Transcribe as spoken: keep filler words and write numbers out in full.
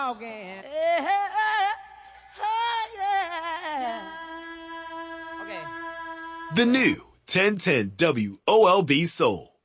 talking. Yeah, oh, yeah. Okay. The new ten ten W O L B Soul.